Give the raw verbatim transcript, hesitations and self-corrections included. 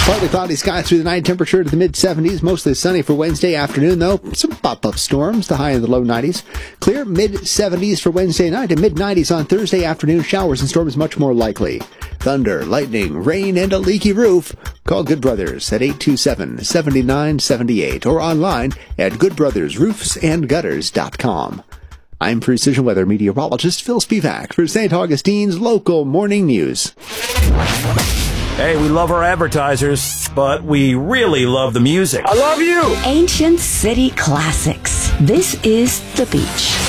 Partly cloudy skies through the night, temperature to the mid seventies. Mostly sunny for Wednesday afternoon, though. Some pop-up storms, the high in the low nineties. Clear mid seventies for Wednesday night and mid nineties on Thursday afternoon. Showers and storms much more likely. Thunder, lightning, rain, and a leaky roof. Call Good Brothers at eight two seven, seven nine seven eight or online at good brothers roofs and gutters dot com. I'm Precision Weather meteorologist Phil Spivak for Saint Augustine's local morning news. Hey, we love our advertisers, but we really love the music. I love you! Ancient City Classics. This is The Beach.